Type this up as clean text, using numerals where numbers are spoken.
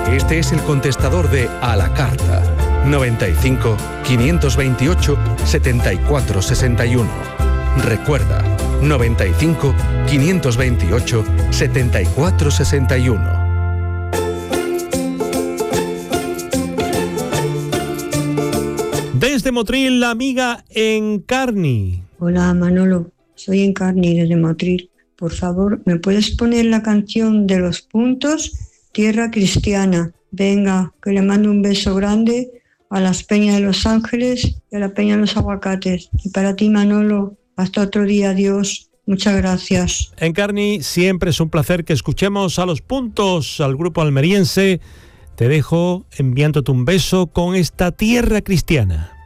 Este es el contestador de A la Carta. 95 528 74 61. Recuerda, 95 528 74 61. Desde Motril, la amiga Encarni. Hola Manolo, soy Encarni desde Motril. Por favor, ¿me puedes poner la canción de Los Puntos, Tierra Cristiana? Venga, que le mando un beso grande a las Peñas de Los Ángeles y a la Peña de los Aguacates. Y para ti, Manolo, hasta otro día, adiós. Muchas gracias. Encarni, siempre es un placer que escuchemos a Los Puntos, al grupo almeriense. Te dejo enviándote un beso con esta Tierra Cristiana.